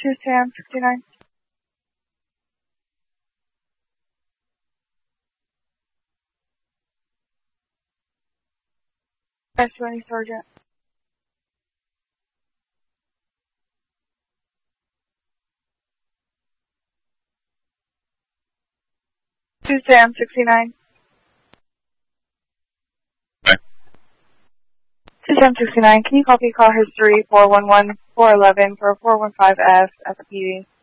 Tuesday, I'm 69. S20 Sergeant. Tuesday, I'm 69. Okay. Tuesday, I'm 69. Can you copy call history 411-411 for 415F at the PD?